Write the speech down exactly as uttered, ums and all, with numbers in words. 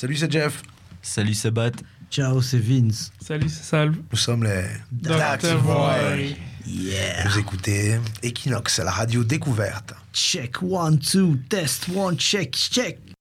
Salut, c'est Jeff. Salut, c'est Bat. Ciao, c'est Vince. Salut, c'est Salve. Nous sommes les docteur Boy. Yeah. Vous écoutez Equinox, la radio découverte. Check, one, two, test, one, check, check.